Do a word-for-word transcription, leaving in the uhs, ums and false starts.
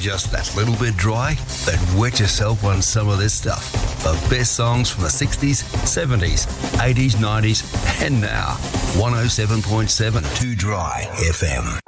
just that little bit dry? Then wet yourself on some of this stuff. The best songs from the sixties, seventies, eighties, nineties, and now. one oh seven point seven Too Dry F M.